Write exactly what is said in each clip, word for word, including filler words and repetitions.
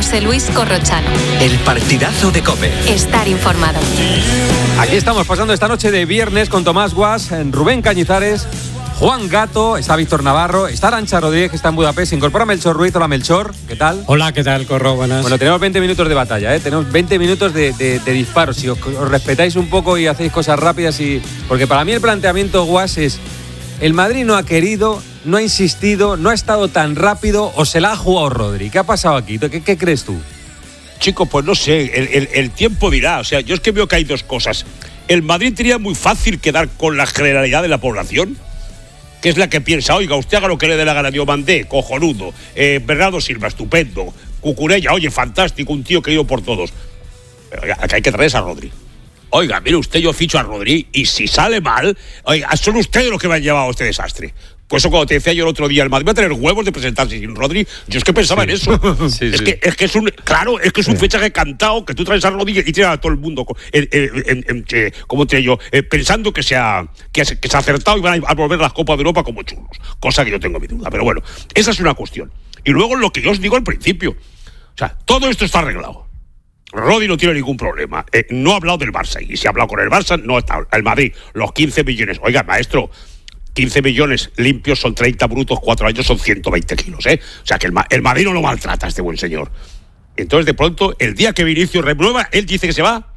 José Luis Corrochano. El partidazo de COPE. Estar informado. Aquí estamos pasando esta noche de viernes con Tomás Guas, Rubén Cañizares, Juan Gato, está Víctor Navarro, está Arantxa Rodríguez, que está en Budapest, se incorpora Melchor Ruiz. Hola, Melchor, ¿qué tal? Hola, ¿qué tal, Corro? Buenas. Bueno, tenemos veinte minutos de batalla, ¿eh? Tenemos veinte minutos de, de, de disparos. Si os, os respetáis un poco y hacéis cosas rápidas, y porque para mí el planteamiento, Guas, es: el Madrid no ha querido, no ha insistido, no ha estado tan rápido, o se la ha jugado Rodri. ¿Qué ha pasado aquí? ¿Qué, qué crees tú? Chicos, pues no sé, el, el, el tiempo dirá. O sea, yo es que veo que hay dos cosas. El Madrid tenía muy fácil quedar con la generalidad de la población, que es la que piensa: oiga, usted haga lo que le dé la gana. Diomandé, cojonudo, eh, Bernardo Silva, estupendo, Cucurella, oye, fantástico, un tío querido por todos. Pero oiga, aquí hay que traer a Rodri. Oiga, mire usted, yo ficho a Rodri y si sale mal, oiga, son ustedes los que me han llevado a este desastre. Por eso cuando te decía yo el otro día, el Madrid va a tener huevos de presentarse sin Rodri, yo es que pensaba sí. en eso. sí, es, sí. Que, es que es un, claro, es que es un sí. fichaje cantado, que tú traes a Rodri y tiras a todo el mundo, eh, eh, en, en, eh, como te digo yo, eh, pensando que se, ha, que, se, que se ha acertado y van a volver las Copas de Europa como chulos. Cosa que yo tengo mi duda, pero bueno, esa es una cuestión. Y luego lo que yo os digo al principio, o sea, todo esto está arreglado. Rodri no tiene ningún problema. Eh, no ha hablado del Barça, y si ha hablado con el Barça, no está. El Madrid, los quince millones. Oiga, maestro, quince millones limpios son treinta brutos, cuatro años son ciento veinte kilos, ¿eh? O sea que el, el Madrid no lo maltrata, este buen señor. Entonces, de pronto, el día que Vinicius renueva, él dice que se va.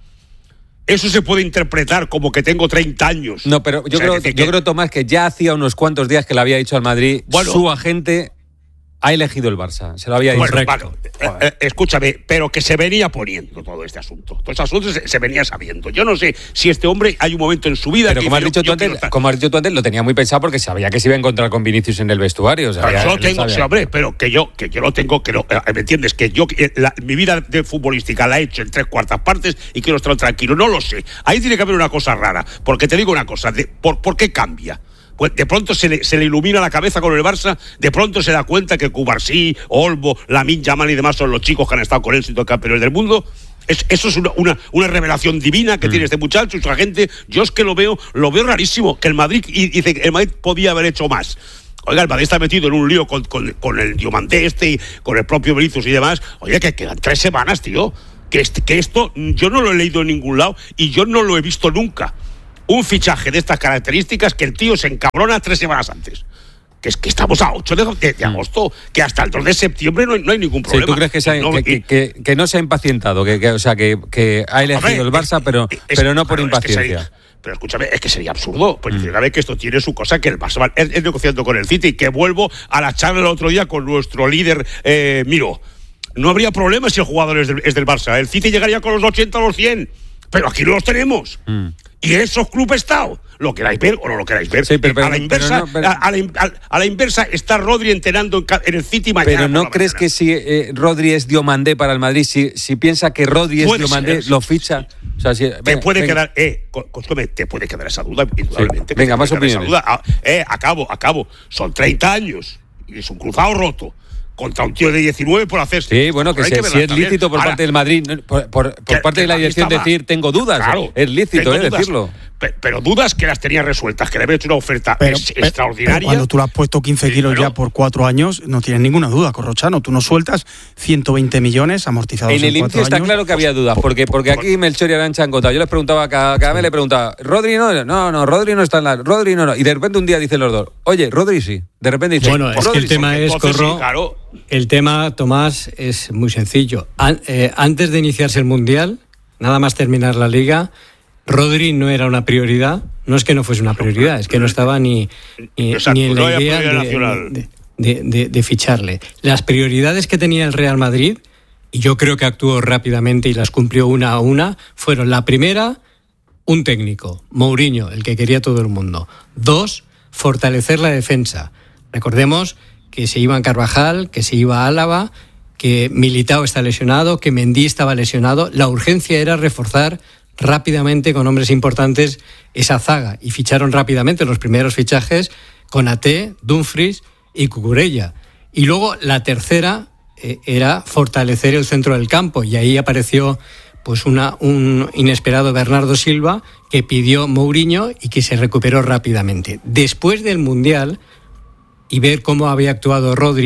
Eso se puede interpretar como que tengo treinta años. No, pero yo, o sea, creo, que, yo que... creo, Tomás, que ya hacía unos cuantos días que le había dicho al Madrid, bueno, su agente ha elegido el Barça, se lo había dicho. Bueno, vale, eh, eh, escúchame, pero que se venía poniendo todo este asunto. Todo este asunto se, se venía sabiendo. Yo no sé si este hombre hay un momento en su vida pero que... como has, yo, dicho tú yo antes, estar... como has dicho tú antes, lo tenía muy pensado porque sabía que se iba a encontrar con Vinicius en el vestuario. O sea, pero ya, yo lo tengo, sabía. Sí, hombre, pero que yo, que yo lo tengo, que lo, ¿me entiendes? Que yo, la, mi vida de futbolística la he hecho en tres cuartas partes y quiero estar tranquilo. No lo sé. Ahí tiene que haber una cosa rara. Porque te digo una cosa, de, ¿por, ¿por qué cambia? Pues de pronto se le, se le ilumina la cabeza con el Barça, de pronto se da cuenta que Cubarsí, Olmo, Lamine Yamal y demás son los chicos que han estado con él siendo campeones del mundo. Es, eso es una, una, una revelación divina que mm. tiene este muchacho y su agente. Yo es que lo veo, lo veo rarísimo, que el Madrid, y dice que el Madrid podía haber hecho más. Oiga, el Madrid está metido en un lío con, con, con el Diomandé este y con el propio Vinicius y demás. Oye, que quedan tres semanas, tío. Que, este, que esto yo no lo he leído en ningún lado y yo no lo he visto nunca. Un fichaje de estas características que el tío se encabrona tres semanas antes. Que es que estamos a ocho de, de, de agosto, que hasta el dos de septiembre no hay, no hay ningún problema. Sí, ¿tú crees que, se ha, no, que, que, que, que no se ha impacientado? Que, que, o sea, que, que ha elegido hombre, el Barça, pero, es, pero no por claro, impaciencia. Es sería, pero escúchame, es que sería absurdo. Pues mm. ver que esto tiene su cosa, que el Barça es, es negociando con el City, que vuelvo a la charla el otro día con nuestro líder, eh, Miro. No habría problema si el jugador es del, es del Barça. El City llegaría con los ochenta o los cien. Pero aquí no los tenemos. Mm. Y esos clubes Estado, lo queráis ver o no lo queráis ver. Sí, pero, pero, a la inversa, no, pero... a, a, la, a, a la inversa está Rodri entrenando en, en el City mañana. Pero ¿no crees mañana. que si eh, Rodri es Diomandé para el Madrid, si, si piensa que Rodri es puede Diomandé, ser, lo ficha? O sea, si, te venga, puede venga. quedar, eh, Coscome, te puede quedar esa duda, indudablemente. Sí. Venga, más opiniones. Ah, eh, acabo, acabo. Son treinta años y es un cruzado roto. Contra un tío de diecinueve por hacer. Sí, bueno, que, se, que si es lícito por Ahora, parte del Madrid, por, por, por que, parte de la dirección decir tengo dudas, claro, es lícito eh, decirlo. Pero, pero dudas que las tenía resueltas, que le había hecho una oferta pero, es, pero, extraordinaria. Pero cuando tú le has puesto quince sí, kilos pero, ya por cuatro años, no tienes ninguna duda, Corrochano. Tú no sueltas ciento veinte millones amortizados en, en el cuatro inicio está años. Claro que había dudas, porque, porque aquí Melchor y Arantxa han contado. Yo les preguntaba, cada, cada vez le preguntaba, Rodri no, no, no, Rodri no está en la. Rodri no, no. Y de repente un día dicen los dos, oye, Rodri sí. De repente dicen, bueno, es Rodri, que el tema es, Corro, sí, claro. el tema, Tomás, es muy sencillo. An, eh, antes de iniciarse el Mundial, nada más terminar la Liga, Rodri no era una prioridad. No es que no fuese una prioridad, es que no estaba ni, ni, Exacto, ni en la no idea de, de, de, de, de ficharle. Las prioridades que tenía el Real Madrid, y yo creo que actuó rápidamente y las cumplió una a una, fueron: la primera, un técnico, Mourinho, el que quería todo el mundo. Dos, fortalecer la defensa. Recordemos que se iba en Carvajal, que se iba a Álava, que Militao está lesionado, que Mendy estaba lesionado. La urgencia era reforzar rápidamente con hombres importantes esa zaga, y ficharon rápidamente los primeros fichajes con Konaté, Dumfries y Cucurella. Y luego la tercera eh, era fortalecer el centro del campo, y ahí apareció pues una, un inesperado Bernardo Silva que pidió Mourinho y que se recuperó rápidamente. Después del Mundial y ver cómo había actuado Rodri,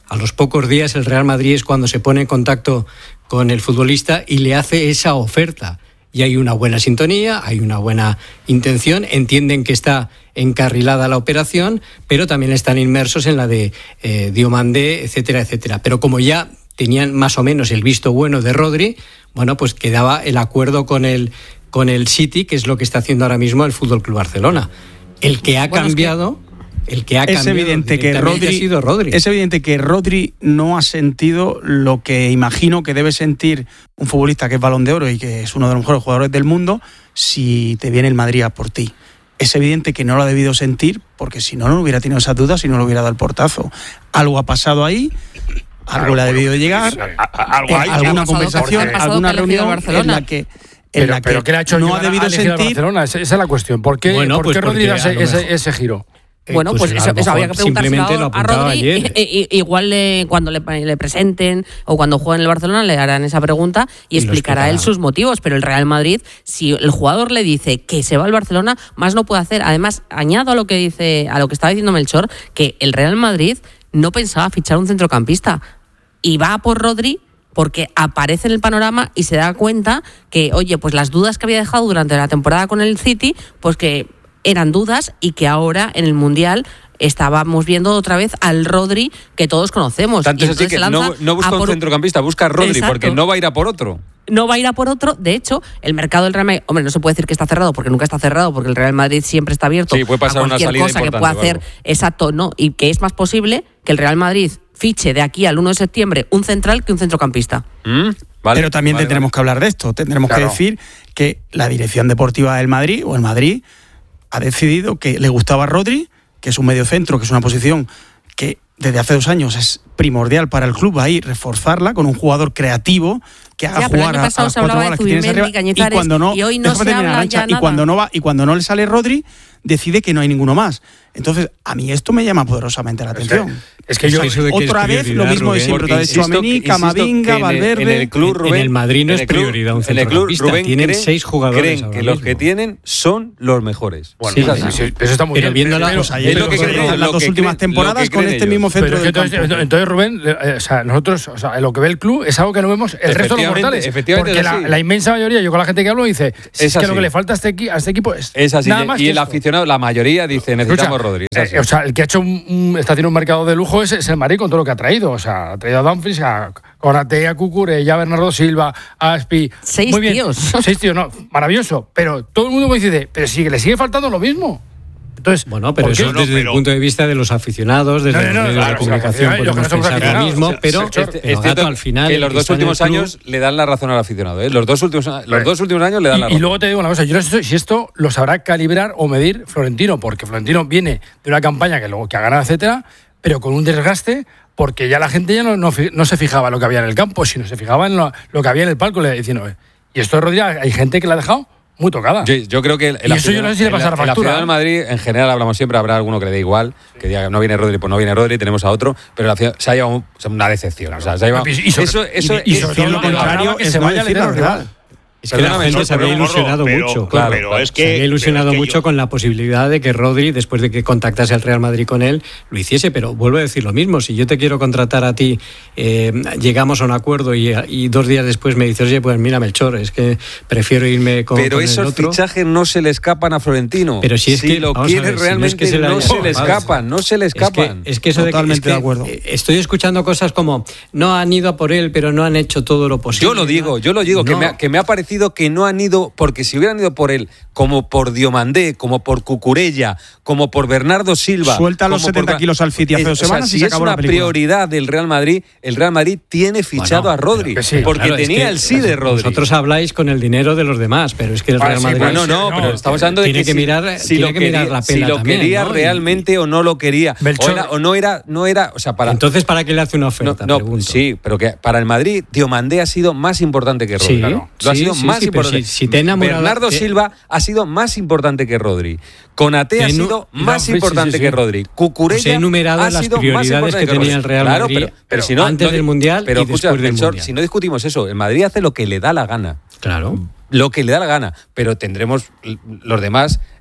A los pocos días el Real Madrid es cuando se pone en contacto con el futbolista y le hace esa oferta. Y hay una buena sintonía, hay una buena intención, entienden que está encarrilada la operación, pero también están inmersos en la de eh, Diomandé, etcétera, etcétera. Pero como ya tenían más o menos el visto bueno de Rodri, bueno, pues quedaba el acuerdo con el, con el City, que es lo que está haciendo ahora mismo el F C Barcelona. El que ha bueno, cambiado... Es que... El que ha es cambiado evidente que Rodri, ha sido Rodri. Es evidente que Rodri no ha sentido lo que imagino que debe sentir un futbolista que es Balón de Oro y que es uno de los mejores jugadores del mundo si te viene el Madrid a por ti. Es evidente que no lo ha debido sentir porque si no, no hubiera tenido esas dudas y no le hubiera dado el portazo. Algo ha pasado ahí, algo claro, le ha debido bueno, llegar, a, a, algo hay, alguna conversación, alguna reunión en la que... En pero, la pero que ¿qué le ha hecho no ha debido sentir Barcelona? Esa, esa es la cuestión. ¿Por qué, bueno, ¿por pues qué Rodri hace ese, ese giro? Bueno, pues, pues eso, eso había que preguntárselo a Rodri. Ayer. I, i, igual le, cuando le, le presenten o cuando juegue en el Barcelona le harán esa pregunta y, y explicará él sus motivos. Pero el Real Madrid, si el jugador le dice que se va al Barcelona, más no puede hacer. Además, añado a lo que dice, a lo que estaba diciendo Melchor, que el Real Madrid no pensaba fichar un centrocampista y va por Rodri porque aparece en el panorama y se da cuenta que, oye, pues las dudas que había dejado durante la temporada con el City, pues que eran dudas y que ahora en el Mundial estábamos viendo otra vez al Rodri que todos conocemos. Tanto es así que no, no busca un centrocampista, busca a Rodri. Exacto. Porque no va a ir a por otro. No va a ir a por otro. De hecho, el mercado del Real Madrid, hombre, no se puede decir que está cerrado porque nunca está cerrado, porque el Real Madrid siempre está abierto sí, puede pasar a cualquier una cosa que pueda hacer. Algo. Exacto, no. Y que es más posible que el Real Madrid fiche de aquí al uno de septiembre un central que un centrocampista. Mm, vale, Pero también vale, tendremos vale. que hablar de esto. Tendremos claro. que decir que la dirección deportiva del Madrid o el Madrid ha decidido que le gustaba a Rodri, que es un mediocentro, que es una posición que desde hace dos años es primordial para el club, ahí reforzarla con un jugador creativo que haga ya, jugar a, a las cuatro bolas que tienes arriba y cuando no, y hoy no se habla ya y cuando no va y cuando no le sale Rodri decide que no hay ninguno más. Entonces, a mí esto me llama poderosamente la atención. Es que yo eso de que otra vez lo mismo de siempre, de Tchouaméni, Camavinga, Valverde. En el club Rubén, en el Madrid no es prioridad un centrocampista. Rubén tienen creen, seis jugadores. Creen que los que tienen son los mejores. Bueno, sí, sí, sí, eso está muy pero bien. Viendo la, pues ayer es lo que creen, en las dos últimas temporadas con este mismo centro pero del entonces, campo. entonces, Rubén, eh, o sea, nosotros, o sea, lo que ve el club es algo que no vemos el resto de los mortales. Efectivamente, porque la, la inmensa mayoría, yo con la gente que hablo, dice si es, es que lo que le falta a este, equi- a este equipo es, es así. nada más y que el esto. aficionado, la mayoría dice necesitamos Escucha, Rodri. Eh, o sea, el que ha hecho un, un, está haciendo un mercado de lujo es, es el Madrid con todo lo que ha traído. O sea, ha traído a Dumfries, a Konaté, a Cucurella, ya a Bernardo Silva, a Aspi. Seis Muy bien. tíos. Seis tíos, no, maravilloso. Pero todo el mundo coincide, pero sí que le sigue faltando lo mismo. Entonces, bueno, pero eso es no, desde pero... el punto de vista de los aficionados, desde no, no, no, los medios claro, de comunicación, claro, podemos no pensar lo mismo, pero, es, es pero cierto al final que los dos últimos años le dan la razón al aficionado. ¿eh? Los dos últimos, los Vale. dos últimos años le dan y, la razón. Y luego te digo una cosa, yo no sé si esto lo sabrá calibrar o medir Florentino, porque Florentino viene de una campaña que luego que ha ganado, etcétera, pero con un desgaste. Porque ya la gente ya no, no, no se fijaba en lo que había en el campo, sino se fijaba en lo, lo que había en el palco le diecinueve. Y esto de Rodri, hay gente que la ha dejado muy tocada. Yo, yo creo que el, el y eso yo no sé si le pasará el, factura. El aficionado del Madrid, en general, hablamos siempre, habrá alguno que le dé igual, que diga que no viene Rodri, pues no viene Rodri, tenemos a otro, pero el se ha llevado un, una decepción. O sea, se ha llevado, y sobre, eso, eso, y, y sobre eso, todo lo contrario, que se vaya a decir la verdad. Es que la gente se había ilusionado pero, mucho. Claro, claro, pero es que, se había ilusionado es que mucho yo... con la posibilidad de que Rodri, después de que contactase al Real Madrid con él, lo hiciese. Pero vuelvo a decir lo mismo. Si yo te quiero contratar a ti, eh, llegamos a un acuerdo y, y dos días después me dices, oye, pues mira, Melchor, es que prefiero irme con, pero con esos el otro. fichajes no se le escapan a Florentino. Pero si es si que lo quiere ver, realmente, si no, es que se, no le, se le escapan, no se le escapan. Es que, es que eso Totalmente de, es que, de acuerdo. Estoy escuchando cosas como, no han ido a por él, pero no han hecho todo lo posible. Yo lo digo, yo lo digo, no. que, me ha, que me ha parecido que no han ido, porque si hubieran ido por él, como por Diomandé, como por Cucurella, como por Bernardo Silva. Suelta los como setenta por... kilos al City hace dos o sea, semanas si y se es acabó una la película. prioridad del Real Madrid, el Real Madrid tiene fichado bueno, a Rodri, que sí, porque claro, tenía es que el sí de Rodri. Vosotros habláis con el dinero de los demás, pero es que el Vale, Real sí, Madrid... Bueno, no, no, pero estamos hablando de tiene que, que si, mirar, si tiene lo que quería, mirar la si pela lo también, quería ¿no? realmente o no lo quería, o, era, o no era, no era, o sea, para Entonces, ¿para qué le hace una oferta? no, no, Pregunto. sí, pero que para el Madrid Diomandé ha sido más importante que Rodri. Sí, Claro. Lo ha sí, sido sí, más sí, pero importante. si- si te ha enamorado- Bernardo te- Silva ha sido más importante que Rodri. Konaté ha Te enu- sido no, más sí, importante sí, sí, que sí. Rodri. Cucurella Os he enumerado ha las sido más prioridades importante que tenía Rodri. el Real Claro, Madrid pero, pero si no, antes no, del Mundial pero y escucha, después del Melchor, Mundial. si no discutimos eso, el Madrid hace lo que le da la gana. Claro. Lo que le da la gana, pero tendremos los demás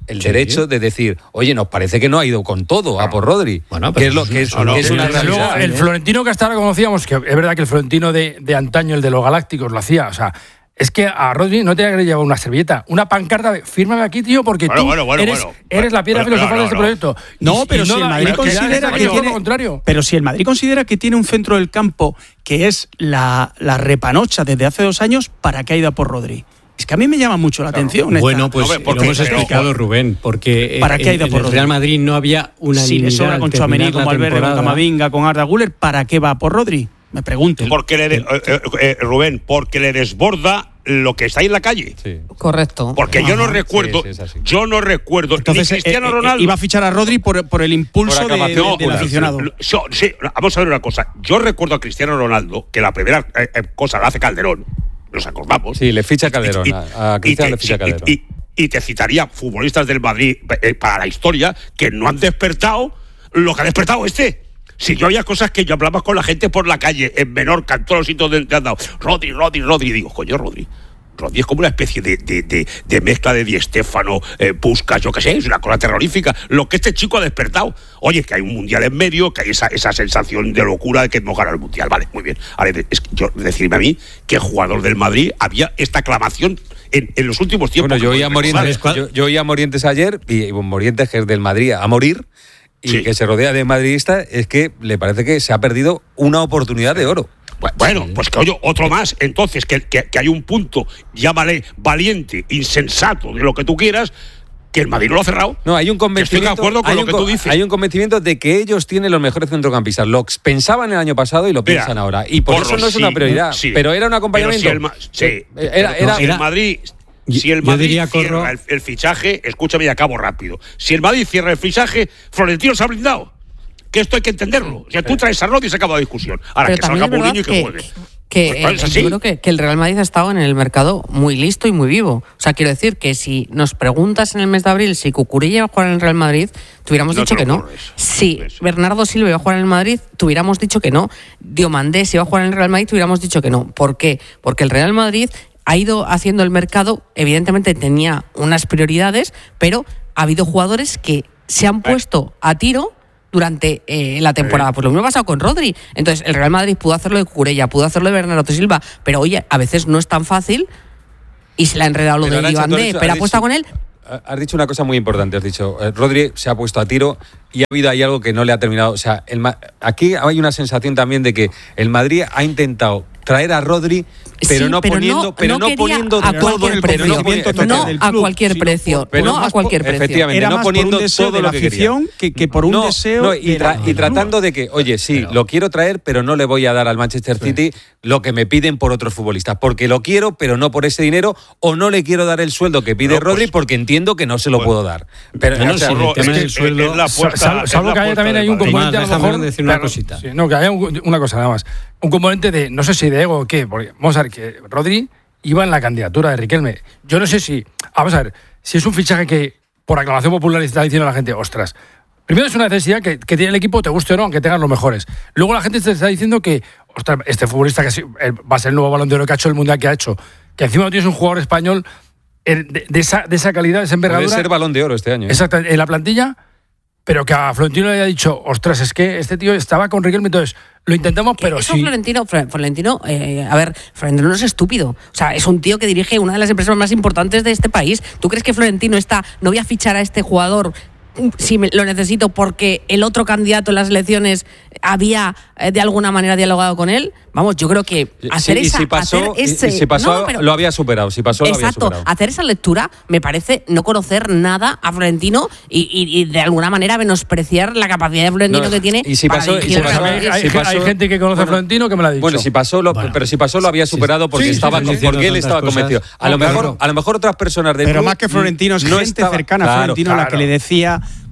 el Sí. derecho de decir, oye, nos parece que no ha ido con todo a por Rodri. Bueno, que pero es lo eso que es- es, no, no, que es una Desde luego, realidad. el Florentino que hasta ahora conocíamos, que es verdad que el Florentino de, de antaño, el de los Galácticos, lo hacía. O sea, es que a Rodri no tenía que llevar una servilleta, una pancarta de fírmame aquí, tío, porque Bueno, tú bueno, bueno, eres, bueno. eres la piedra Bueno, filosofal no, de este no, proyecto. No, Y- pero y si el la- Madrid pero que ya considera está que todo tiene, lo contrario. pero si el Madrid considera que tiene un centro del campo que es la, la repanocha desde hace dos años, ¿para qué ha ido a por Rodri? Es que a mí me llama mucho la atención. esta- Bueno, pues Hombre, lo porque- hemos pero- explicado, Rubén, porque ¿Para en- qué ha ido en por el Rodri? Real Madrid no había una si le sobra con Tchouaméni, con Valverde, con Camavinga, con Arda Güler, ¿para qué va a por Rodri? Me pregunto. Porque le de- eh, eh, eh, Rubén, porque le desborda lo que está ahí en la calle. Sí. Correcto. Porque yo no recuerdo, sí, es así. yo no recuerdo Entonces, ni Cristiano eh, eh, Ronaldo. iba a fichar a Rodri por, por el impulso Por de- aclamación de- del popular, aficionado. Lo- so- sí, vamos a ver una cosa. Yo recuerdo a Cristiano Ronaldo que la primera eh, eh, cosa la hace Calderón. Nos acordamos. Sí, le ficha Calderón. Y- y- a a Cristiano y le te- ficha y- Calderón. Y, y te citaría futbolistas del Madrid eh, para la historia que no han despertado lo que ha despertado este. Si yo había cosas que yo hablaba con la gente por la calle, en Menorca, en todos los sitios donde han dado, Rodri, Rodri, Rodri, y digo, coño, Rodri. Rodri es como una especie de, de, de, de mezcla de Di Stéfano, eh, Puskás, yo qué sé, es una cosa terrorífica. Lo que este chico ha despertado. Oye, que hay un mundial en medio, que hay esa, esa sensación de locura de que hemos ganado el mundial. Vale, muy bien. Ahora, es que yo, decirme a mí que jugador del Madrid había esta aclamación en, en los últimos tiempos. Bueno, yo oía a Morientes, ¿Sabes cuál? yo, yo oía a Morientes ayer, y Morientes, que es del Madrid a morir, y Sí. que se rodea de madridistas, es que le parece que se ha perdido una oportunidad de oro. Bueno, pues que oye, otro más. Entonces, que, que, que hay un punto, llámale valiente, insensato, de lo que tú quieras, que el Madrid no lo ha cerrado. No, hay un Estoy convencimiento. de acuerdo con hay lo un que co- tú dices. Hay un convencimiento de que ellos tienen los mejores centrocampistas. Lo pensaban el año pasado y lo Mira, piensan ahora. Y por Porro, eso no es sí, una prioridad. sí. Pero era un acompañamiento. Pero si el, Ma- sí, Eh, Era, pero era- si el era- Madrid. Yo- Si el yo Madrid diría, cierra Corro- el, el fichaje, escúchame y acabo rápido. Si el Madrid cierra el fichaje, Florentino se ha blindado. Que esto hay que entenderlo. O sea, tú traes a Rodri y se acaba la discusión. Ahora Pero que también salga es verdad Mourinho y que, que, juegue. que, Pues, es eh, así. yo creo que, que el Real Madrid ha estado en el mercado muy listo y muy vivo. O sea, quiero decir que si nos preguntas en el mes de abril si Cucurella iba a jugar en el Real Madrid, te hubiéramos No dicho te que lo no. ocurres. Si Eso. Bernardo Silva iba a jugar en el Madrid, te hubiéramos dicho que no. Diomandé si iba a jugar en el Real Madrid, te hubiéramos dicho que no. ¿Por qué? Porque el Real Madrid ha ido haciendo el mercado, evidentemente tenía unas prioridades, pero ha habido jugadores que se han puesto a tiro durante eh, la temporada. Pues lo mismo ha pasado con Rodri. Entonces, el Real Madrid pudo hacerlo de Cucurella, pudo hacerlo de Bernardo Silva, pero oye, a veces no es tan fácil y se le ha enredado lo Pero, de Arantxa, tú has Diomandé, dicho- pero has apuesta dicho- con él. Has dicho una cosa muy importante, has dicho, eh, Rodri se ha puesto a tiro y ha habido ahí algo que no le ha terminado. O sea, el Ma- aquí hay una sensación también de que el Madrid ha intentado traer a Rodri, pero Sí, no pero poniendo, no- pero no no quería poniendo a todo cualquier el precio. pero no poni- total No del a club, cualquier sino precio, por- pero no más a cualquier por- precio. efectivamente, Era no más por poniendo un deseo todo de lo la que quería. afición que, que por un No, deseo no, y, de la- tra- y tratando de que, oye, sí, Pero- lo quiero traer, pero no le voy a dar al Manchester City lo que me piden por otros futbolistas, porque lo quiero, pero no por ese dinero, o no le quiero dar el sueldo que pide No, pues- Rodri porque entiendo que no se lo pues- puedo dar. Pero No, no, o sea, sí, el Porro, tema es del que sueldo- es la Sa- puerta- sal- es salvo la que haya puerta también del hay un Madrid. componente a Tomás, lo déjame mejor decir una claro, cosita. sí, no, que haya un- una cosa nada más, un componente de no sé si de ego o qué, porque vamos a ver que Rodri iba en la candidatura de Riquelme. Yo no sé si, vamos a ver, si es un fichaje que por aclamación popular está diciendo la gente, ostras, primero es una necesidad que, que tiene el equipo, te guste o no, aunque tengan los mejores. Luego la gente te está diciendo que, ostras, este futbolista que sí, eh, va a ser el nuevo Balón de Oro que ha hecho el Mundial que ha hecho, que encima no tienes un jugador español eh, de, de esa, de esa calidad, de esa puede envergadura. ser Balón de Oro este año. ¿eh? Exacto, en la plantilla, pero que a Florentino le haya dicho, ostras, es que este tío estaba con Riquelme, entonces lo intentamos, pero Eso sí. Florentino, Fre- Florentino eh, a ver, Florentino no es estúpido. O sea, es un tío que dirige una de las empresas más importantes de este país. ¿Tú crees que Florentino está, no voy a fichar a este jugador si me- lo necesito porque el otro candidato en las elecciones había eh, de alguna manera dialogado con él? Vamos, yo creo que hacer Sí, y esa... si pasó, hacer y- ese- y si pasó No, pero- lo había superado. Si pasó, lo había Exacto, superado. hacer esa lectura me parece no conocer nada a Florentino y, y- y de alguna manera menospreciar la capacidad de Florentino No, que tiene y si para pasó- y dirigir si el pasó- Real hay, Madrid. hay- si pasó- hay gente que conoce a bueno, Florentino que me lo ha dicho. Bueno, si pasó, lo, Bueno. pero si pasó lo había superado porque Sí, sí, estaba sí, con- sí, porque él tantas estaba cosas. convencido. A lo No, claro. mejor, a lo mejor otras personas del Pero club más que Florentino es no gente estaba- cercana a claro, Florentino la claro. que le decía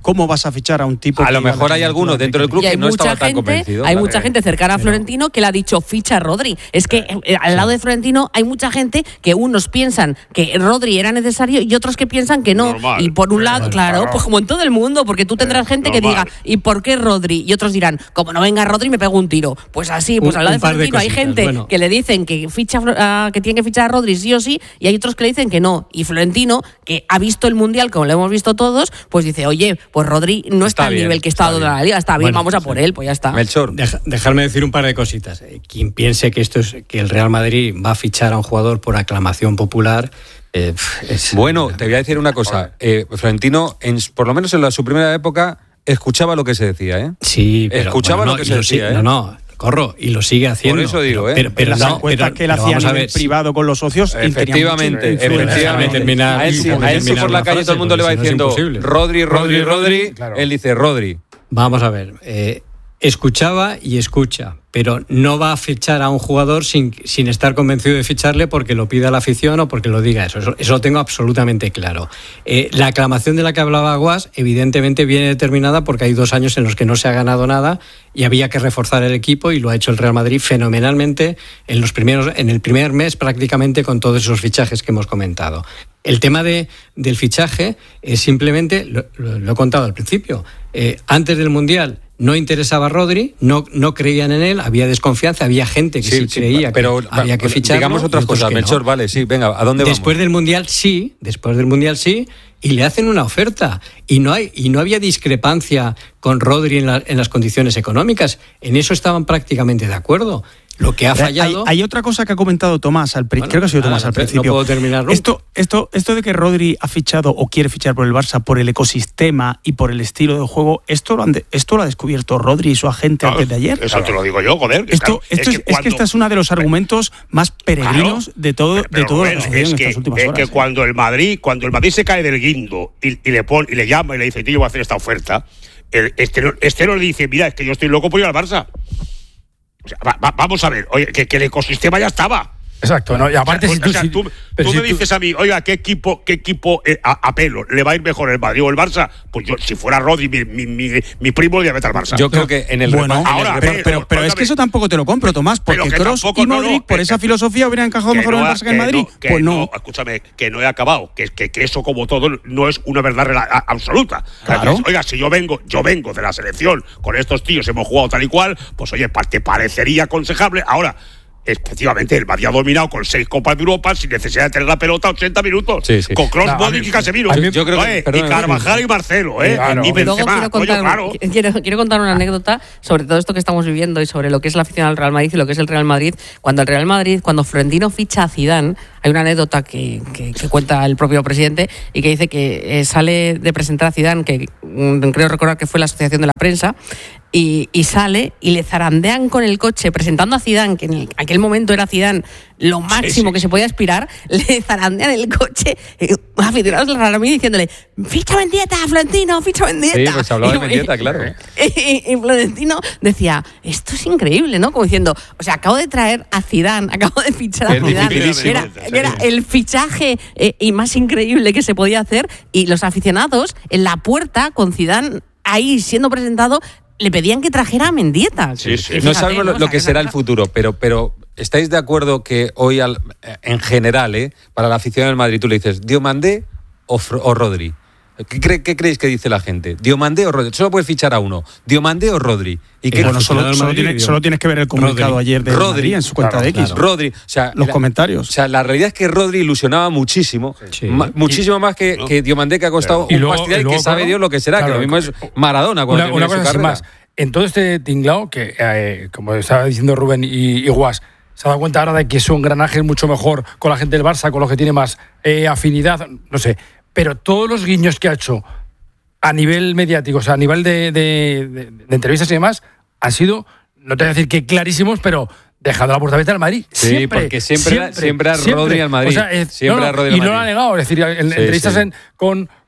¿cómo vas a fichar a un tipo? A que lo iba mejor hay la algunos dentro del club Y hay que no mucha estaba tan gente, convencido. hay claro. mucha gente cercana a Pero- Florentino que le ha dicho ficha a Rodri. Es que eh, al lado de Florentino hay mucha gente que unos piensan que Rodri era necesario y otros que piensan que no. Normal. Y por un lado, Normal, claro, claro. pues como en todo el mundo, porque tú tendrás gente que normal. diga, ¿y por qué Rodri? Y otros dirán, como no venga Rodri me pego un tiro. Pues así, pues Un- al lado un de par de Florentino hay cositas, gente bueno. que le dicen que ficha a- que tiene que fichar a Rodri sí o sí, y hay otros que le dicen que no. Y Florentino, que ha visto el Mundial como lo hemos visto todos, pues dice, oye, pues Rodri no está, Está al bien, nivel que está está de la bien. liga, está bien, Bueno, vamos a sí. por él, pues ya está. Melchor. Deja- dejarme decir un par de cositas. Eh, Quien piense que esto es que el Real Madrid va a fichar a un jugador por aclamación popular. eh, pf, es- Bueno, te voy a decir una cosa. Eh, Florentino, en, por lo menos en la, su primera época, escuchaba lo que se decía, ¿eh? Sí, pero, Escuchaba bueno, lo que y se sigue- decía, ¿eh? No, no, corro, y lo sigue haciendo. Por eso digo, pero, ¿eh? Pero, pero las no, encuestas pero- que él pero hacía a vamos a nivel ver, sí. privado con los socios, él tenía mucha Efectivamente, influencia. efectivamente. Déjame terminar, a él, sí- déjame a él sí terminar por la la calle frase, todo el mundo le va porque si no es diciendo imposible. Rodri, Rodri, Rodri. Claro. Él dice Rodri. Vamos a ver, eh, escuchaba y escucha, pero no va a fichar a un jugador sin, sin estar convencido de ficharle porque lo pida la afición o porque lo diga eso. Eso, eso lo tengo absolutamente claro. Eh, la aclamación de la que hablaba Guas, evidentemente viene determinada porque hay dos años en los que no se ha ganado nada y había que reforzar el equipo, y lo ha hecho el Real Madrid fenomenalmente en los primeros, en el primer mes prácticamente, con todos esos fichajes que hemos comentado. El tema de, del fichaje es simplemente, lo, lo- lo he contado al principio, eh, antes del Mundial no interesaba a Rodri, no, no creían en él, había desconfianza, había gente que sí, creía pero que había que ficharlo. digamos y otras otros cosas, que no. Melchor, vale, sí, venga, ¿a dónde Después vamos? del Mundial sí, después del Mundial sí, y le hacen una oferta. Y no hay y no había discrepancia con Rodri en, la- en las condiciones económicas. En eso estaban prácticamente de acuerdo. Lo que ha Hay, fallado... hay otra cosa que ha comentado Tomás, al pri- Bueno, creo que ha sido nada, Tomás al no te- no principio. puedo terminar nunca. esto, esto, esto de que Rodri ha fichado o quiere fichar por el Barça por el ecosistema y por el estilo de juego, esto lo, han de- esto lo ha descubierto Rodri y su agente antes de ayer. Eso te lo digo yo, joder. Esto, claro, esto es, es que cuando- este es uno de los argumentos más peregrinos Claro. de todo, Pero, de todo lo que Rubén, ha sucedido es en que, estas últimas es horas. que ¿eh? cuando el Madrid, cuando el Madrid se cae del guindo y, y le pone, y le llama y le dice, tío, yo voy a hacer esta oferta, el, este, no, este no le dice, mira, es que yo estoy loco por ir al Barça. O sea, va- va- vamos a ver, oye, que, que el ecosistema ya estaba. Exacto, ¿no? Y aparte, o sea, si tú, o sea, si- tú, pero tú si me dices a mí, oiga, ¿qué equipo, qué equipo eh, a, a pelo le va a ir mejor, el Madrid o el Barça? Pues yo, si fuera Rodri, mi, mi, mi, mi primo, le iba a meter al Barça. Yo creo que en el Bueno, repa- en el ahora, repa- pero, eh, pero, pero es óigame. que eso tampoco te lo compro, Tomás, porque Pero que Kroos tampoco, y no, no, Modric por que- esa filosofía hubieran encajado que mejor en el no ha- Barça que en que Madrid. no, que Pues no. escúchame, que no he acabado, que, que, que eso como todo no es una verdad rela- a- absoluta. Claro. Entonces, oiga, si yo vengo, yo vengo de la selección, con estos tíos hemos jugado tal y cual, pues oye, pa- te parecería aconsejable. Ahora, efectivamente, el Madrid ha dominado con seis Copas de Europa sin necesidad de tener la pelota ochenta minutos. Sí, sí. Con Kroos, No, a Modric mí- y Casemiro. a mí- yo creo que- Oye, perdón, y Carvajal y Marcelo, ¿eh? Claro. Y Y luego Benzema, quiero coño, contar, claro. quiero, quiero contar una anécdota sobre todo esto que estamos viviendo y sobre lo que es la afición al Real Madrid y lo que es el Real Madrid. Cuando el Real Madrid, cuando Florentino ficha a Zidane, hay una anécdota que, que, que cuenta el propio presidente y que dice que eh, sale de presentar a Zidane, que mm, creo recordar que fue la Asociación de la Prensa, y, y sale y le zarandean con el coche presentando a Zidane, que en el- aquel momento era Zidane lo máximo sí. que se podía aspirar, le zarandean el coche eh, aficionados del Real Madrid diciéndole ficha Mendieta, Florentino, ficha Mendieta. Sí, pues hablaba de Y- Mendieta, claro. Y, y Florentino decía, esto es increíble, ¿no? Como diciendo, o sea, acabo de traer a Zidane, acabo de fichar a Es Zidane, dificilísimo. era, que era el fichaje eh, y más increíble que se podía hacer, y los aficionados en la puerta con Zidane ahí siendo presentado le pedían que trajera a Mendieta. Sí, sí. Y No fíjate, sabemos lo, ¿no? O lo sea, que será el esa- futuro, pero, pero ¿estáis de acuerdo que hoy, al- en general, eh, para la afición del Madrid, tú le dices Diomandé o, Fro- o Rodri? ¿Qué, cree- ¿Qué creéis que dice la gente? ¿Diomandé o Rodri? Solo puedes fichar a uno. ¿Diomandé o Rodri? ¿Y qué Bueno, el solo, aficionado del solo Madrid, tienes, digo. solo tienes que ver el comunicado Rodri. ayer de Rodri, Madrid en su cuenta claro, de X. claro. Rodri, o sea, Los la- comentarios. O sea, la realidad es que Rodri ilusionaba muchísimo, Sí. ma- muchísimo más que, que Diomandé, que ha costado Y un luego- pastillal y y luego, que sabe claro, Dios lo que será, claro, que lo mismo es Maradona cuando Una, una termine su cosa sin carrera. más. En todo este tinglao, que eh, como estaba diciendo Rubén y, y Guas, se ha dado cuenta ahora de que son engranajes mucho mejor con la gente del Barça, con los que tiene más eh, afinidad, no sé. Pero todos los guiños que ha hecho a nivel mediático, o sea, a nivel de, de- de- de entrevistas y demás, han sido, no te voy a decir que clarísimos, pero dejando la puerta abierta al Madrid. Sí, Siempre, porque siempre era- siempre era siempre. Rodri al Madrid. O sea, es- Siempre no, no, era Rodri al y no lo Madrid. ha negado. Es decir, en Sí, entrevistas sí. en- con,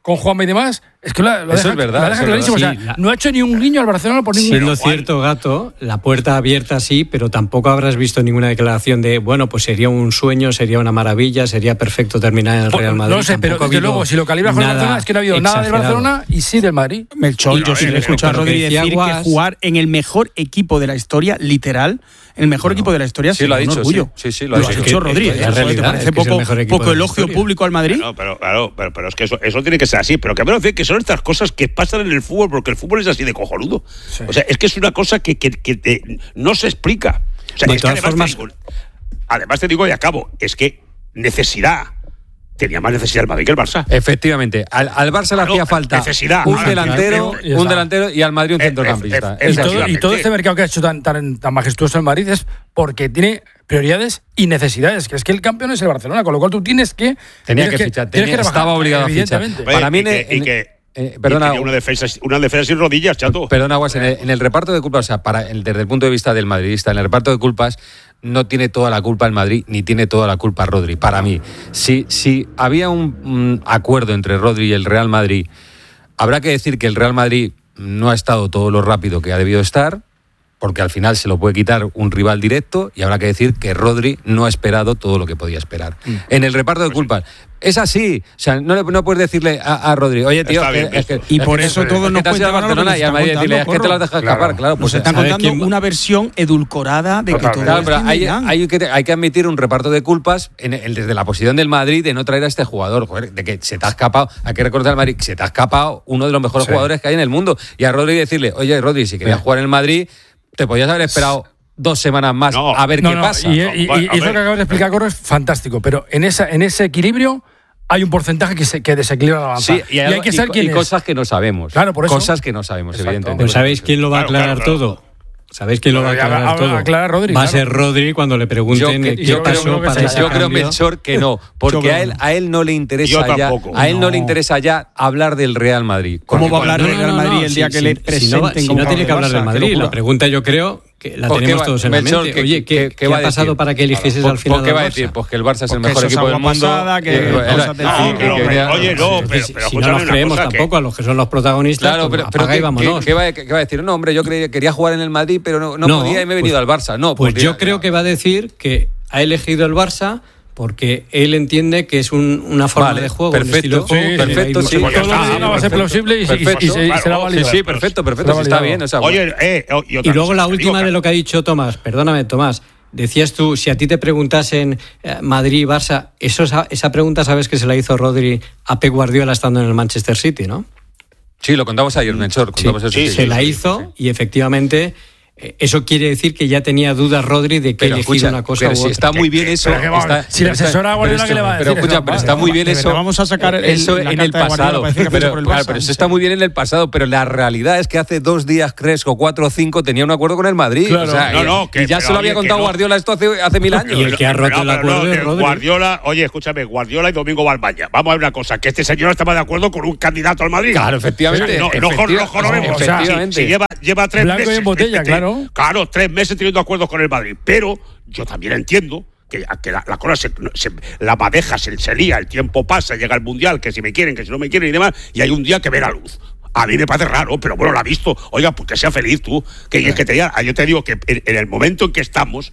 con Juanma y demás, es que lo, lo Eso deja, es verdad, lo deja eso es clarísimo. verdad. O sea, Sí, la- no ha hecho ni un guiño al Barcelona por ningún Siendo lado. cierto, Gato, la puerta abierta sí, pero tampoco habrás visto ninguna declaración de, bueno, pues sería un sueño, sería una maravilla, sería perfecto terminar en el Real Madrid. No lo sé, pero Tampoco ha desde habido luego, si lo calibras con el nada Barcelona, es que no ha habido nada del exagerado. Barcelona y sí del Madrid. Melchor, Y- yo sí y- le he escuchado a pero Rodri que decía decir que Guas- jugar en el mejor equipo de la historia, literal, el mejor equipo de la historia, sí, lo ha sería un dicho, orgullo. sí, sí, sí, lo ha lo ha dicho. dicho Es que- Rodri. es que ¿eh? la ¿Te realidad parece es que es el poco, mejor equipo poco de la elogio historia. público al Madrid? No, pero claro, pero, pero es que eso, eso tiene que ser así. Pero que me refiero que son estas cosas que pasan en el fútbol, porque el fútbol es así de cojonudo. Sí. O sea, es que es una cosa que, que, que te- no se explica. O sea, De es que todas además, formas- te digo, además te digo y acabo, es que necesidad. Tenía más necesidad el Madrid que el Barça. Efectivamente, al, al Barça le Claro, hacía falta necesidad. un Ahora, delantero, claro, ya un está. delantero y al Madrid un Eh, centrocampista. eh, eh, Y Es así. todo, y todo este mercado que ha hecho tan, tan, tan majestuoso el Madrid es porque tiene prioridades y necesidades, que es que el campeón es el Barcelona, con lo cual tú tienes que... Tenía tienes que fichar, tienes tenía- que rebajar, estaba obligado a fichar. evidentemente. Oye, Para mí y en- que- y en- que- eh, y perdona, tenía una defensa, una defensa sin rodillas, chato. Perdona, Guas, en el, en el reparto de culpas, o sea, para, el- desde el punto de vista del madridista, en el reparto de culpas no tiene toda la culpa el Madrid, ni tiene toda la culpa Rodri, para mí. Si, si había un, un acuerdo entre Rodri y el Real Madrid, habrá que decir que el Real Madrid no ha estado todo lo rápido que ha debido estar, porque al final se lo puede quitar un rival directo, y habrá que decir que Rodri no ha esperado todo lo que podía esperar. Mm. En el reparto de culpas, es así. O sea, no, le- no puedes decirle a, a Rodri, oye, tío, Está que- bien es que, visto. Y es por que- eso es que todos nos te has ido a cuentan ahora lo que Barcelona nos y al están Madrid decirle, es que contando, te lo has dejado Corro. escapar, claro, Nos pues están ¿sabes contando quién- una versión edulcorada de que todo Totalmente. Claro, pero es hay, Milán. hay que, hay que admitir un reparto de culpas en el- desde la posición del Madrid de no traer a este jugador, joder, de que se te ha escapado, hay que recordar al Madrid, que se te ha escapado uno de los mejores Sí. jugadores que hay en el mundo. Y a Rodri decirle, oye, Rodri, si querías jugar en el Madrid, te podías haber esperado dos semanas más No. a ver No, qué no, pasa. Y, y- y- Bueno, a y eso ver. que acabas de explicar, Corro, es fantástico, pero en, esa, en ese equilibrio hay un porcentaje que, se, que desequilibra la balanza. Sí, y hay, hay que y- saber quién y es. cosas que no sabemos. Claro, por eso. Cosas que no sabemos, Exacto. evidentemente. Pues ¿sabéis quién lo va a Claro, aclarar claro, claro. todo? ¿Sabéis quién lo va a Pero ya aclarar habla- todo? aclara Rodri, va a claro. ser Rodri cuando le Yo, pregunten que- qué yo creo- pasó creo que para se ese yo creo, cambio. Melchor, que no, porque Yo creo a él, no. a él no le interesa Yo ya, tampoco. a él no. No. le interesa ya hablar del Real Madrid. ¿Cómo Porque va a hablar No, del no, Real no, Madrid no, el día si- que si- le si no, presenten si como no tiene que jugador hablar de del Barça? Madrid, Qué la locura. pregunta yo creo que la ¿Por qué tenemos va- todos en la Melchor, mente. qué- Oye, ¿qué, qué- qué qué va ha a pasado decir? para que eligiese ¿Por, al final por qué al va a Barça? decir? Pues que el Barça es el Porque mejor eso es equipo del agua mundo. pasada, que eh, cosas del no, fútbol. que- que- Oye, no, Entonces, pero- si- pero si no escúchame nos una creemos cosa, que- tampoco a los que son los protagonistas, Claro, pues pero, pero apaga y ¿qué, vámonos. qué- qué va, qué va a decir? No, hombre, yo creía- quería jugar en el Madrid, pero no, no, No, podía y me he venido pues- al Barça. No, Pues pues yo ya- creo que va a decir que ha elegido el Barça porque él entiende que es un- una forma Vale, de juego, perfecto, un estilo de juego. sí, que perfecto, le va a ir sí. mucho Pues ya Todo lo está, que diga va a ser perfecto. plausible y, y- y- Perfecto. y será Claro, válido. Sí, sí, perfecto, perfecto, Será sí, está validado. bien. O sea, Oye, eh, oh, y, otra Y luego cosa, la te última digo, de lo que ha dicho Tomás, perdóname Tomás, decías tú, si a ti te preguntasen eh, Madrid y Barça, eso, esa pregunta sabes que se la hizo Rodri a Pep Guardiola estando en el Manchester City, ¿no? sí, lo contamos ayer, Melchor. Contamos eso, sí, sí, se sí, la sí, hizo sí. y efectivamente eh, eso quiere decir que ya tenía dudas Rodri de que Pero elegido escucha, una cosa pero u si otra. está muy bien eso. Pero que vamos, está- si le pero está- asesora a Guardiola, pero ¿qué le va a está- decir? Pero escucha, No, pero vale, está muy no, bien de eso. verdad vamos a sacar el- eso la en carta el de Guardiola pasado. para decir que ficha Pero, por el claro, Barça, pero eso no está sé. muy bien en el pasado, pero la realidad es que hace dos días, tres o cuatro o cinco tenía un acuerdo con el Madrid. Claro. O sea, No, y- no, que- y ya pero se lo había oye, que contado no. Guardiola esto hace, hace mil años. Y el que ha roto Pero, el pero acuerdo no, es que Rodri. Guardiola, oye, escúchame, Guardiola y Domingo Valbaña. Vamos a ver una cosa, que este señor estaba de acuerdo con un candidato al Madrid. Claro, efectivamente, O sea, no, no, efectiva- no jorobemos. O sea, efectivamente. si, si lleva, lleva tres Blanco y meses. en botella, este, claro. Claro, tres meses teniendo acuerdos con el Madrid. Pero yo también entiendo que, que la, la cosa se, se- la madeja se, se lía, el tiempo pasa, llega el mundial, que si me quieren, que si no me quieren y demás, y hay un día que ve la luz. A mí me parece raro, pero bueno, lo ha visto. Oiga, pues que sea feliz tú. Que, que te diga, yo te digo que en, en el momento en que estamos,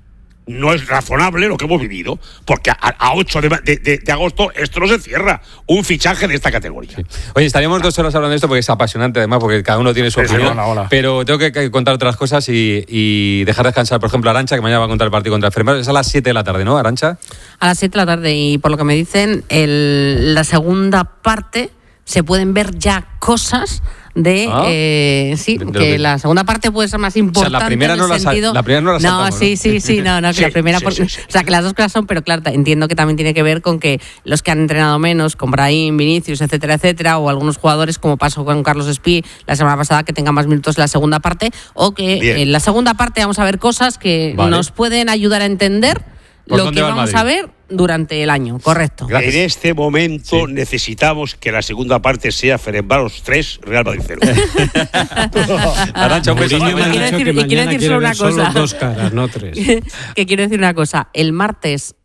no es razonable lo que hemos vivido, porque a, a ocho de, de- de- de agosto esto no se cierra. Un fichaje de esta categoría. Oye, estaríamos dos horas hablando de esto porque es apasionante, además, porque cada uno tiene su Sí, sí, opinión. hola, hola. Pero tengo que, que contar otras cosas y, y dejar descansar, por ejemplo, a Arantxa, que mañana va a contar el partido contra el Fermero. Es a las siete de la tarde, ¿no, Arantxa? A las siete de la tarde, y por lo que me dicen, el, la segunda parte se pueden ver ya cosas de Ah. eh, sí, De- de que lo que- la segunda parte puede ser más importante primera en no el la sal- sentido la primera no la saltamos, sí ¿no? sí sí no no que Sí, la primera sí, por- sí, sí. o sea que las dos cosas son, pero claro, entiendo que también tiene que ver con que los que han entrenado menos, con Brahim, Vinicius, etcétera, etcétera, o algunos jugadores como pasó con Carlos Espí la semana pasada, que tengan más minutos en la segunda parte, o que Bien. en la segunda parte vamos a ver cosas que Vale. nos pueden ayudar a entender ¿Por lo dónde que va el vamos Madrid? a ver durante el año, correcto. Gracias. En este momento Sí. necesitamos que la segunda parte sea Ferencváros tres, Real Madrid cero. Arantxa, un beso. Mourinho me ha Y quiero dicho decir- que y quiero mañana decir quiere solo ver una solo cosa. dos caras, no tres. Que quiero decir una cosa, el martes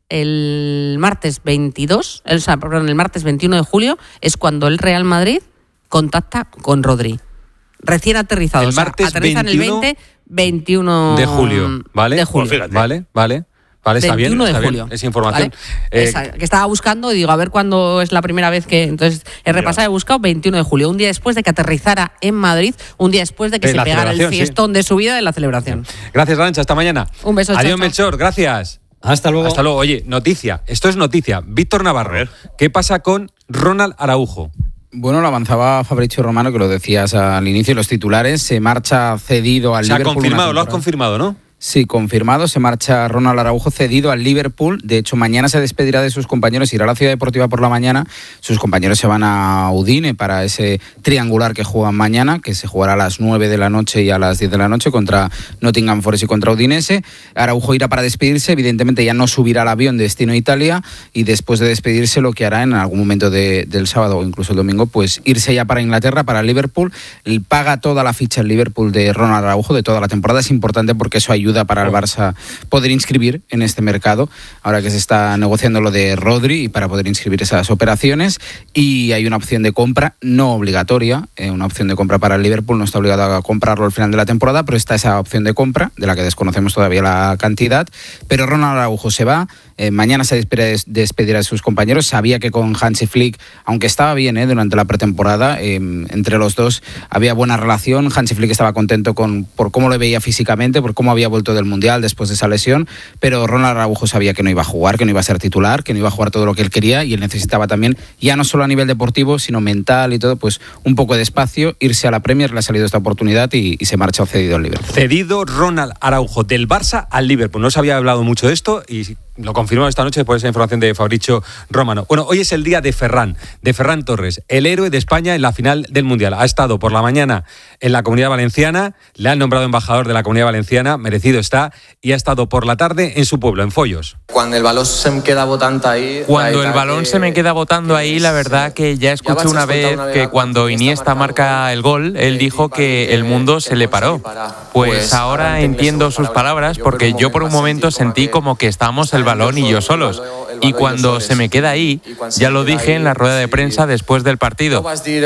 el martes veintidós, el, o sea, perdón, el martes veintiuno de julio es cuando el Real Madrid contacta con Rodri. Recién aterrizado. El o sea, martes aterrizan el veinte, veintiuno de julio, ¿vale? De julio. Pues vale, vale. Vale, está bien, está de bien, julio. es información. ¿Vale? Eh, Esa, que estaba buscando y digo, a ver cuándo es la primera vez que... Entonces, he repasado, he buscado veintiuno de julio, un día después de que aterrizara en Madrid, un día después de que De se la pegara el celebración, fiestón de su vida de la celebración. Gracias, Arantxa, hasta mañana. Un beso, chao, Adiós, chao. Melchor, gracias. Hasta luego. Hasta luego. Oye, noticia, esto es noticia. Víctor Navarro, ¿qué pasa con Ronald Araujo? Bueno, lo avanzaba Fabrizio Romano, que lo decías al inicio, los titulares, se marcha cedido al Se ha Liverpool. confirmado, lo has confirmado, ¿no? Sí, confirmado, se marcha Ronald Araujo cedido al Liverpool. De hecho, mañana se despedirá de sus compañeros, irá a la Ciudad Deportiva por la mañana. Sus compañeros se van a Udine para ese triangular que juegan mañana, que se jugará a las nueve de la noche y a las diez de la noche contra Nottingham Forest y contra Udinese. Araujo irá para despedirse, evidentemente ya no subirá al avión destino a Italia, y después de despedirse lo que hará en algún momento de, del sábado o incluso el domingo, pues irse ya para Inglaterra, para el Liverpool. Paga toda la ficha el Liverpool de Ronald Araujo de toda la temporada. Es importante porque eso ayuda para el Barça poder inscribir en este mercado, ahora que se está negociando lo de Rodri, y para poder inscribir esas operaciones. Y hay una opción de compra no obligatoria, eh, una opción de compra para el Liverpool, no está obligado a comprarlo al final de la temporada, pero está esa opción de compra, de la que desconocemos todavía la cantidad. Pero Ronald Araujo se va, eh, mañana se despedirá, despedirá de sus compañeros. Sabía que con Hansi Flick, aunque estaba bien eh, durante la pretemporada, eh, entre los dos había buena relación. Hansi Flick estaba contento con, por cómo lo veía físicamente, por cómo había vuelto del Mundial después de esa lesión, pero Ronald Araujo sabía que no iba a jugar, que no iba a ser titular, que no iba a jugar todo lo que él quería, y él necesitaba también, ya no solo a nivel deportivo, sino mental y todo, pues un poco de espacio, irse a la Premier. Le ha salido esta oportunidad y, y se marcha cedido al Liverpool. Cedido Ronald Araujo del Barça al Liverpool. No se había hablado mucho de esto y lo confirmamos esta noche por esa información de Fabrizio Romano. Bueno, hoy es el día de Ferran, de Ferran Torres, el héroe de España en la final del Mundial. Ha estado por la mañana en la Comunidad Valenciana, le han nombrado embajador de la Comunidad Valenciana, merecido está, y ha estado por la tarde en su pueblo, en Foios. Cuando el balón se me queda botando ahí... Cuando el balón se me queda botando ahí, la verdad que ya escuché una vez que cuando Iniesta marca el gol, él dijo que el mundo se le paró. Pues ahora entiendo sus palabras, porque yo por un momento sentí como que estábamos el balón y yo solos. Y cuando se me queda ahí, ya lo dije en la rueda de prensa después del partido,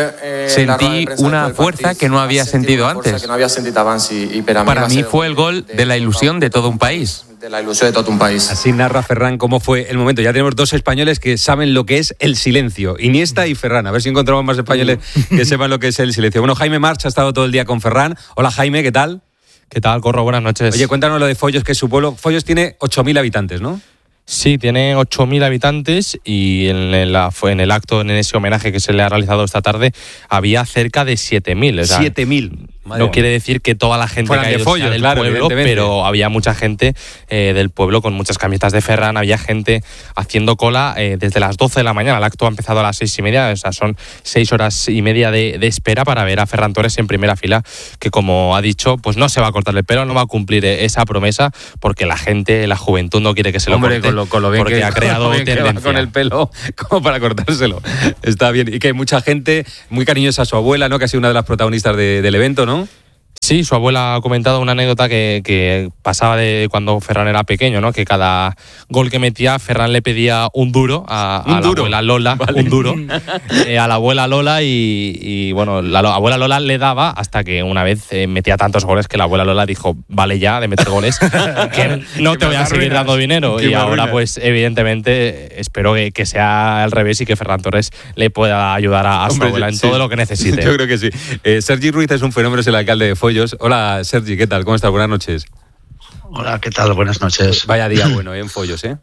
sentí una fuerza que no había sentido antes. Para mí fue el gol de la ilusión de todo un país. de la ilusión de todo un país. Así narra Ferran cómo fue el momento. Ya tenemos dos españoles que saben lo que es el silencio, Iniesta y Ferran. A ver si encontramos más españoles que sepan lo que es el silencio. Bueno, Jaime March ha estado todo el día con Ferran. Hola Jaime, ¿qué tal? ¿Qué tal, Corro? Buenas noches. Oye, cuéntanos lo de Foios, que es su pueblo. Foios tiene ocho mil habitantes, ¿no? Sí, tiene ocho mil habitantes y en, el, en el acto, en ese homenaje que se le ha realizado esta tarde, había cerca de siete mil. O sea, siete mil. No mía. Quiere decir que toda la gente Fueran que ha ido de Foios, sea del claro, pueblo, pero había mucha gente eh, del pueblo con muchas camisetas de Ferran, había gente haciendo cola eh, desde las doce de la mañana. El acto ha empezado a las seis y media, o sea, son seis horas y media de, de espera para ver a Ferran Torres en primera fila, que como ha dicho, pues no se va a cortar el pelo, no va a cumplir esa promesa, porque la gente, la juventud no quiere que se lo Hombre, corte, con lo, con lo bien porque que, ha creado tendencia. Con el pelo como para cortárselo. Está bien. Y que hay mucha gente muy cariñosa a su abuela, ¿no? Que ha sido una de las protagonistas de, del evento, ¿no? Sí, su abuela ha comentado una anécdota que, que pasaba de cuando Ferran era pequeño, ¿no? Que cada gol que metía, Ferran le pedía un duro a, un a duro. la abuela Lola, vale. un duro, eh, a la abuela Lola y, y bueno, la abuela Lola le daba hasta que una vez eh, metía tantos goles que la abuela Lola dijo, vale ya de meter goles, que no te voy a seguir dando dinero. Y ahora pues evidentemente espero que, que sea al revés y que Ferran Torres le pueda ayudar a, a Hombre, su abuela en sí, todo lo que necesite. Yo creo que sí. Eh, Sergi Ruiz es un fenómeno, es el alcalde de Foios. Hola Sergi, ¿qué tal? ¿Cómo estás? Buenas noches. Hola, ¿qué tal? Buenas noches. Vaya día bueno, ¿eh? En Foios, ¿eh?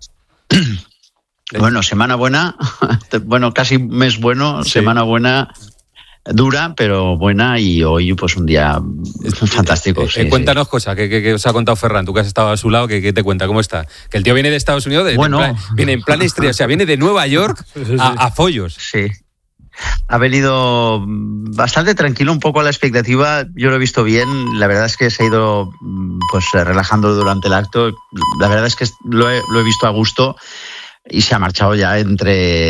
Bueno, semana buena, bueno, casi mes bueno, sí. Semana buena, dura, pero buena, y hoy pues un día fantástico. Eh, sí, eh, cuéntanos sí. cosas, ¿qué, qué, qué os ha contado Ferran? Tú que has estado a su lado, ¿qué, qué te cuenta? ¿Cómo está? Que el tío viene de Estados Unidos, de, bueno. en plan, viene en plan estrella, o sea, viene de Nueva York a, a Foios. Sí. Ha venido bastante tranquilo, un poco a la expectativa. Yo lo he visto bien. La verdad es que se ha ido pues relajando durante el acto. La verdad es que lo he, lo he visto a gusto. y se ha marchado ya entre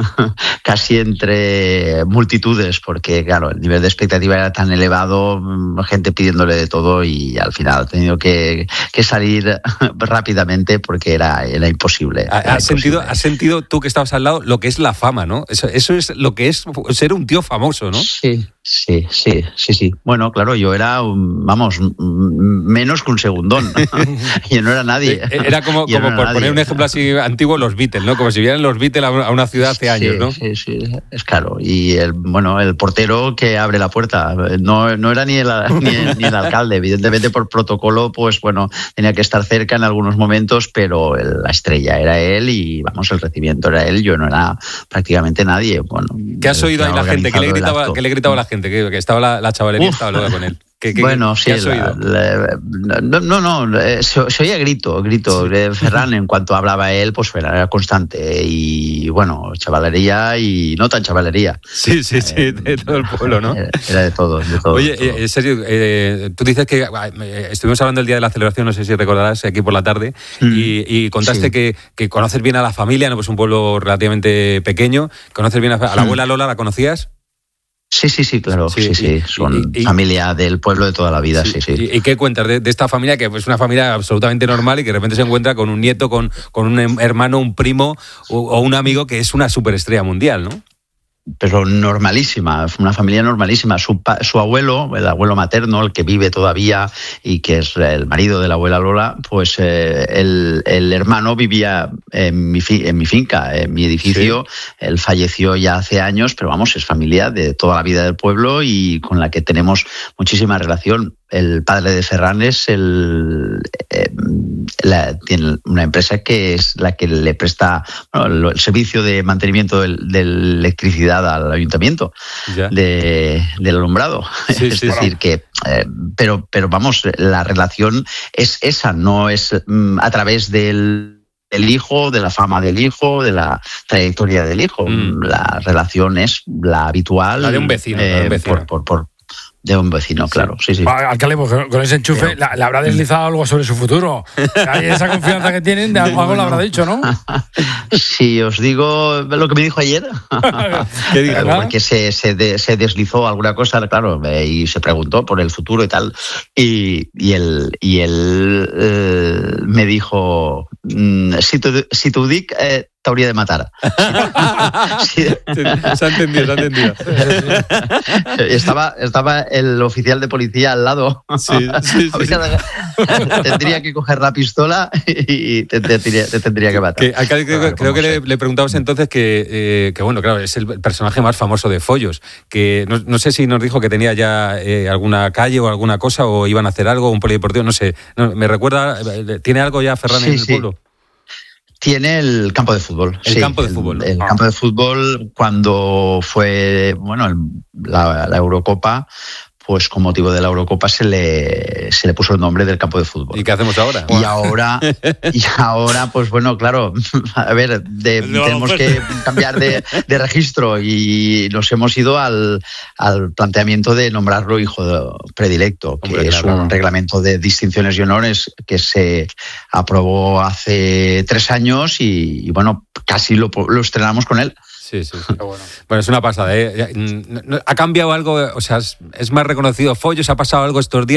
casi entre multitudes, porque claro, el nivel de expectativa era tan elevado, gente pidiéndole de todo, y al final ha tenido que, que salir rápidamente porque era, era imposible. Era ¿Has, imposible. Sentido, ¿Has sentido tú que estabas al lado lo que es la fama, ¿no? Eso, eso es lo que es ser un tío famoso, ¿no? Sí. Sí, sí, sí, sí. Bueno, claro, yo era, vamos, menos que un segundón. Yo no era nadie. Era como, como no era por nadie. Poner un ejemplo así antiguo, los Beatles, ¿no? Como si vieran los Beatles a una ciudad hace años, sí, ¿no? Sí, sí, es claro. Y el, bueno, el portero que abre la puerta, no, no era ni el, ni, el, ni el alcalde. Evidentemente, por protocolo, pues bueno, tenía que estar cerca en algunos momentos, pero el, la estrella era él y, vamos, el recibimiento era él. Yo no era prácticamente nadie. Bueno, ¿qué has oído ahí la gente? ¿Qué le gritaba, ¿qué le gritaba a la gente? Que, que estaba la, la chavalería, Uf. estaba luego con él. ¿Qué, qué, bueno, ¿qué sí, has oído? La, la, no, no, no, se, se oía grito, grito. Sí. Ferran, en cuanto hablaba él, pues era constante. Y bueno, chavalería y no tan chavalería. Sí, sí, sí, eh, de todo el pueblo, ¿no? Era, era de todo, de todo. Oye, de todo. Eh, Sergio, eh, tú dices que eh, estuvimos hablando del día de la celebración, no sé si recordarás, aquí por la tarde, mm. y, y contaste sí. que, que conoces bien a la familia, no, pues un pueblo relativamente pequeño, conoces bien a, a la abuela Lola, ¿la conocías? Sí, sí, sí, claro, sí, sí, sí. son y, y, familia del pueblo de toda la vida, sí, sí. sí. ¿Y, y qué cuentas de, de esta familia, que es una familia absolutamente normal y que de repente se encuentra con un nieto, con, con un hermano, un primo o, o un amigo que es una superestrella mundial, ¿no? Pero normalísima, una familia normalísima. Su, su abuelo, el abuelo materno, el que vive todavía y que es el marido de la abuela Lola, pues eh, el, el hermano vivía en mi, fi, en mi finca, en mi edificio. Sí. Él falleció ya hace años, pero vamos, es familia de toda la vida del pueblo y con la que tenemos muchísima relación. El padre de Ferran es el, eh, la, tiene una empresa que es la que le presta bueno, el servicio de mantenimiento de, de electricidad al ayuntamiento de, del alumbrado. Sí, es sí, decir, sí. que, eh, pero, pero vamos, la relación es esa, no es mm, a través del del hijo, de la fama del hijo, de la trayectoria del hijo. Mm. La relación es la habitual. La de un vecino. Eh, de un vecino. Por, por, por, De un vecino, claro, sí, sí. Alcalde, pues con ese enchufe Pero... la, le habrá deslizado algo sobre su futuro. Hay esa confianza que tienen, de algo, algo le habrá dicho, ¿no? Sí, os digo lo que me dijo ayer. ¿Qué dijo? Porque se, se, de, se deslizó alguna cosa, claro, y se preguntó por el futuro y tal. Y, y él, y él eh, me dijo, si tu, si tu dic eh, t'hauria de matar. Sí. Se ha entendido, se ha entendido. Estaba, estaba el oficial de policía al lado. Sí, sí, sí. Tendría que coger la pistola y te, te, te, te tendría que matar. Que, alcalde, creo, ver, creo que le, le preguntamos entonces que, eh, que, bueno, claro, es el personaje más famoso de Follos. Que no, no sé si nos dijo que tenía ya eh, alguna calle o alguna cosa, o iban a hacer algo, un polideportivo, no sé. No, me recuerda, ¿tiene algo ya Ferran sí, en el sí. pueblo? Tiene el campo de fútbol. El sí, campo de fútbol. El, el ah. campo de fútbol, cuando fue, bueno, el, la, la Eurocopa, pues con motivo de la Eurocopa se le, se le puso el nombre del campo de fútbol. ¿Y qué hacemos ahora? Y ahora, y ahora pues bueno, claro, a ver, de, tenemos que cambiar de, de registro y nos hemos ido al, al planteamiento de nombrarlo hijo de, predilecto, que Hombre, es claro. un reglamento de distinciones y honores que se aprobó hace tres años y, y bueno, casi lo, lo estrenamos con él. Sí, sí, sí. Bueno. bueno, es una pasada, ¿eh? ¿Ha cambiado algo? O sea, ¿es más reconocido Follos? ¿Ha pasado algo estos días?